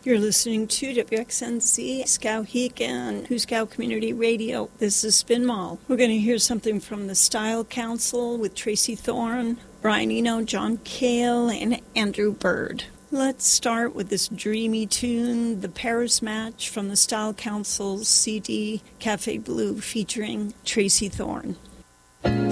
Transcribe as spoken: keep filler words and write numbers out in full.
You're listening to W X N C, Skowhegan, and Huskow Community Radio. This is Spin Mall. We're going to hear something from the Style Council with Tracy Thorn, Brian Eno, John Cale, and Andrew Bird. Let's start with this dreamy tune, The Paris Match, from the Style Council's C D, Cafe Blue, featuring Tracy Thorn.